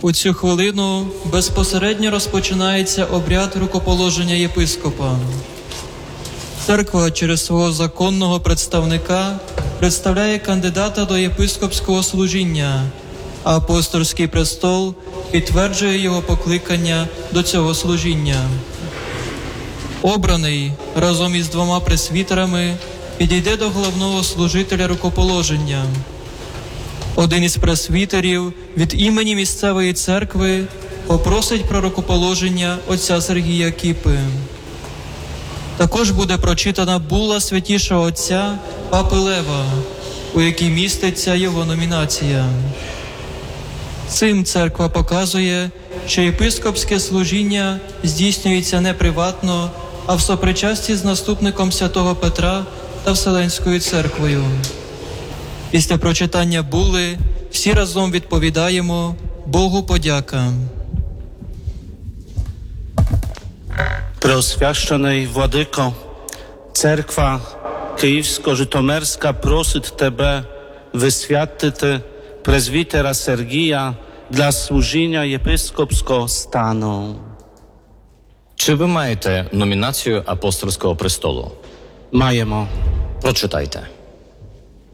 У цю хвилину безпосередньо розпочинається обряд рукоположення єпископа. Церква через свого законного представника представляє кандидата до єпископського служіння, а апостольський престол підтверджує його покликання до цього служіння. Обраний разом із двома пресвітерами підійде до головного служителя рукоположення. Один із пресвітерів від імені місцевої церкви попросить про рукоположення отця Сергія Кіпи. Також буде прочитана булла святішого отця Папи Лева, у якій міститься його номінація. Цим церква показує, що єпископське служіння здійснюється не приватно, а в сопричасті з наступником святого Петра та Вселенською церквою. Після прочитання булли всі разом відповідаємо Богу подяка. Преосвящений Владико, Церква Київсько-Житомирська просить Тебе висвятити презвітера Сергія для служіння єпископського стану. Чи ви маєте номінацію апостольського престолу? Маємо. Прочитайте.